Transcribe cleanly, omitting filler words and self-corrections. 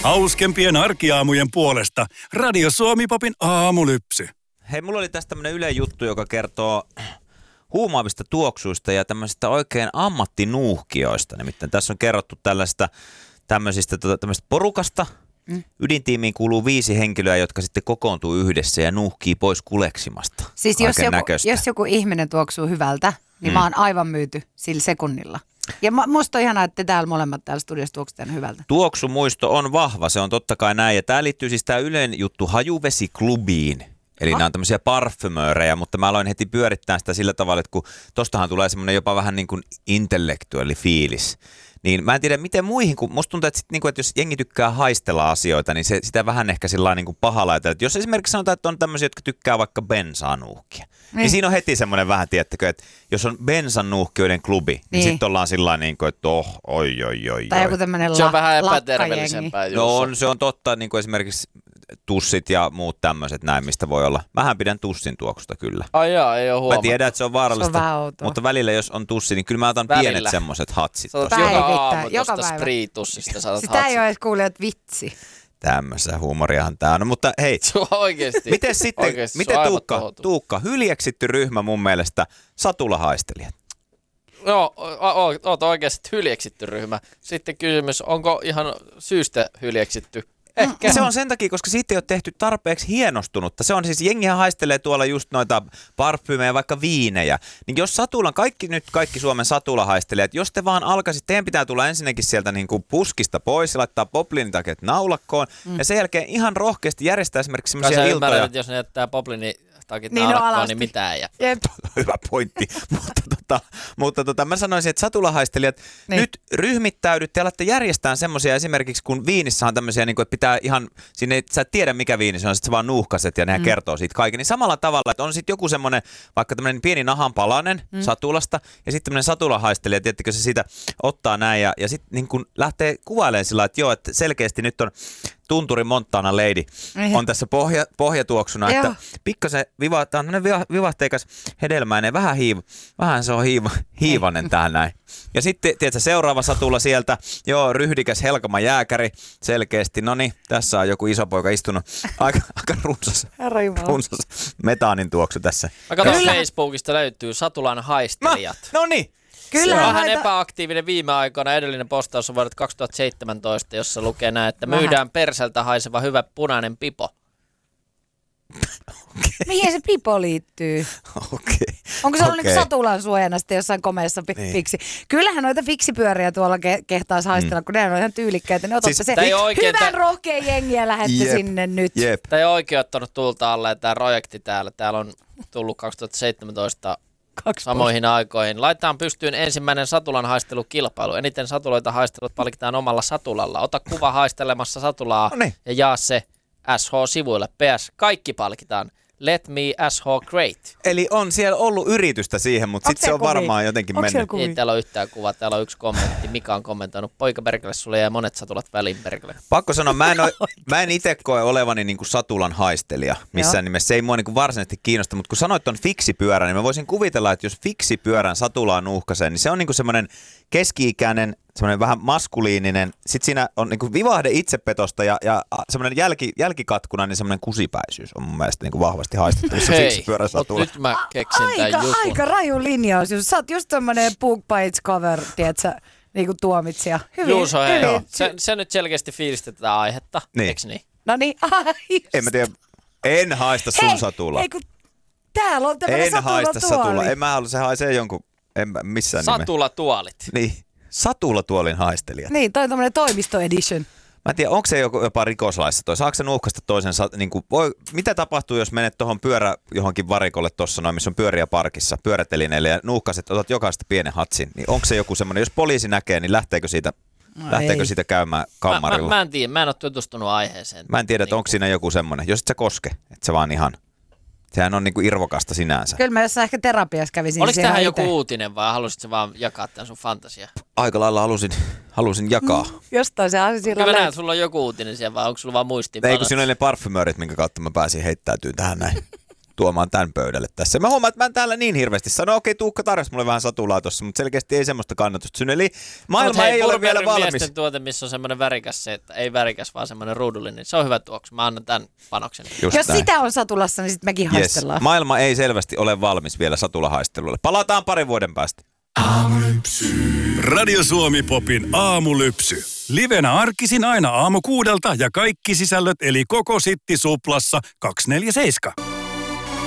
Hauskempien arkiaamujen puolesta Radio Suomi-popin aamulypsy. Hei, mulla oli tästä tämmönen Yle juttu, joka kertoo huumaavista tuoksuista ja tämmöisistä oikein ammattinuuhkijoista. Nimittäin tässä on kerrottu tämmöisestä porukasta. Ydintiimiin kuuluu 5 henkilöä, jotka sitten kokoontuu yhdessä ja nuuhkii pois kuleksimasta. Siis jos joku ihminen tuoksuu hyvältä, niin mä oon aivan myyty sillä sekunnilla. Ja musta on ihanaa, että te täällä molemmat täällä studiossa tuoksette hyvältä. Tuoksumuisto on vahva, se on totta kai näin. Ja tää liittyy siis tää Ylen juttu Hajuvesiklubiin. Eli nämä on tämmöisiä parfymöörejä, mutta mä aloin heti pyörittää sitä sillä tavalla, että kun tostahan tulee semmoinen jopa vähän niin kuin intellektuelli fiilis. Niin mä en tiedä miten muihin, kun musta tuntuu, että jos jengi tykkää haistella asioita, niin sitä vähän ehkä sillä niin pahalla ajatella. Jos esimerkiksi sanotaan, että on tämmöisiä, jotka tykkää vaikka bensaa nuuhkia, niin siinä on heti semmoinen vähän, tiettäkö, että jos on bensan nuuhkijoiden klubi, niin sitten ollaan sillä niin kuin, että oi. Tai joku tämmöinen se on vähän epäterveellisempää. No se on totta, niin kuin esimerkiksi tussit ja muut tämmöiset näin, mistä voi olla. Mähän pidän tussin tuoksusta kyllä. Ai jaa, ei ole huomattu. Mä tiedän, että se on vaarallista, mutta välillä jos on tussi, niin kyllä mä otan pienet semmoiset hatsit. Joka päivä. Spree-tussista saatat sitä hatsit. Ei ole edes kuulijat vitsi. Tämmöistä huumoriahan tää on. Mutta hei, oikeesti. Miten sitten, miten Tuukka, hyljeksitty ryhmä mun mielestä satulahaistelijat? Joo, oot oikeasti hyljeksitty ryhmä. Sitten kysymys, onko ihan syystä hyljeksitty? Ehkä. Se on sen takia, koska siitä ei ole tehty tarpeeksi hienostunutta. Se on siis, jengihän haistelee tuolla just noita parfymejä, vaikka viinejä. Niin jos kaikki Suomen satulahaistelijat, jos te vaan alkaisit, teidän pitää tulla ensinnäkin sieltä niin kuin puskista pois ja laittaa poplinitakit naulakkoon. Ja sen jälkeen ihan rohkeasti järjestää esimerkiksi semmoisia iltoja. Ymmärrät, että jos ne jättää poplinitakit naulakkoon, niin mitään ei. Hyvä pointti. Mutta mä sanoisin, että satulahaistelijat, nyt ryhmittäydytte ja alatte järjestää semmoisia esimerkiksi, kun viinissä on tämmöisiä, niin kuin, että pitää ihan, sä et tiedä mikä viini se on, sit sä vaan nuuhkaset ja nehän kertoo siitä kaiken. Niin samalla tavalla, että on sitten joku semmoinen, vaikka tämmöinen pieni nahanpalanen satulasta ja sitten tämmöinen satulahaistelija, tiettikö se siitä ottaa näin ja sitten niin kun lähtee kuvailemaan sillä, että joo, että selkeästi nyt on Tunturi Montana Lady on tässä pohjatuoksuna, että pikkasen tämä on vivahteikas hedelmäinen, vähän se on hiivanen tähän näin. Ja sitten, tiedätkö, seuraava satula sieltä, ryhdikäs Helkama jääkäri, selkeästi, no niin, tässä on joku isopoika istunut, aika runsas metaanin tuoksu tässä. Mä katson Facebookista löytyy Satulan haistelijat. No niin. Kyllä. Se on vähän epäaktiivinen viime aikoina. Edellinen postaus on vuodelta 2017, jossa lukee näin, että myydään perseltä haiseva hyvä punainen pipo. Mihin se pipo liittyy? Onko se ollut niin satulan suojana sitten jossain komeessa fiksi? Kyllähän noita fiksipyöriä tuolla kehtaisi haistella, kun ne on ihan tyylikkäitä. Ne otatte se hyvän rohkean jengiä lähette sinne nyt. Tämä ei ole oikein ottanut tulta alle tämä projekti täällä. Täällä on tullut 2017 samoihin aikoihin. Laitetaan pystyyn ensimmäinen satulan haistelukilpailu. Eniten satuloita haistelut palkitaan omalla satulalla. Ota kuva haistelemassa satulaa ja jaa se SH-sivuille. PS, kaikki palkitaan. Let me SH great. Eli on siellä ollut yritystä siihen, mutta sitten se on varmaan jotenkin mennyt. Ei täällä ole yhtään kuvaa. Täällä on yksi kommentti. Mika on kommentoinut. Poika perkele, sulle jäi monet satulat väliin perkele. Pakko sanoa, mä en itse koe olevani niinku satulan haistelija missään nimessä. Se ei mua niinku varsinaisesti kiinnosta, mutta kun sanoit ton fiksipyörän, niin mä voisin kuvitella, että jos fiksipyörän satulaa nuuhkaisee, niin se on niinku semmoinen keski-ikäinen, semmoinen vähän maskuliininen. Sitten siinä on niinku vivahde itsepetosta ja semmoinen jälkikatkunainen niin semmoinen kusipäisyys on mun mielestä niinku vahvasti haistettavissa fiksipyörän satulla. Nyt mä keksin tämän jutun. Aika raju linjaus. Sä oot just tommonen book by its cover, tietsä, niinku tuomitsija. Juuso, hei. Se nyt selkeästi fiilistetään tätä aihetta, eiks niin? No niin, en mä tiedä, en haista sun satulaa. Ei kun täällä on tämmönen satulatuoli. En haista satulaa, en mä halua, se haisee jonkun, en missään nimessä. Satulatuolit. Niin. Satulatuolin haistelijat. Niin, toi on tommonen toimisto-edition. Mä en tiedä, onko se jopa rikoslaissa saako se nuuhkasta toisen, niin kuin, mitä tapahtuu, jos menet tuohon johonkin varikolle tuossa noin, missä on pyöriä parkissa, pyörätelineille ja nuuhkaset, otat jokaista pienen hatsin, niin onko se joku semmoinen, jos poliisi näkee, niin lähteekö siitä käymään kammarilla? Mä en tiedä, mä en ole tutustunut aiheeseen. Mä en tiedä, että onko siinä joku semmoinen, jos et sä koske, että se vaan ihan... Sehän on niinku irvokasta sinänsä. Kyllä mä jossain ehkä terapiassa kävisin. Oliko tähän joku uutinen vai halusitko vaan jakaa tämän sun fantasia? Aika lailla halusin jakaa. Jostain se asia sillä lailla. Kyllä sulla on joku uutinen siellä vai onko sulla vaan muistiinpanoja? Ei kun siinä oli ne parfymöörit, minkä kautta mä pääsin heittäytyyn tähän näin. tuomaan tämän pöydälle tässä. Mä huomaan, että mä en täällä niin hirveästi sano, okei, Tuukka tarjosi mulle vähän satulaa tossa, mutta selkeästi ei semmoista kannatusta synny. Eli maailma ei ole vielä valmis. Miesten tuote, missä on semmoinen värikäs se, että ei värikäs, vaan semmoinen ruudullinen, niin se on hyvä tuoksu. Mä annan tämän panoksen. Just jos näin. Sitä on satulassa, niin sitten mekin haistellaan. Maailma ei selvästi ole valmis vielä satulahaistelulle. Palataan 2 vuoden päästä. Aamulypsy. Radio Suomi Popin aamulypsy. Livenä arkisin aina aamu 6 ja kaikki sisällöt eli koko Sitti Suplassa 247.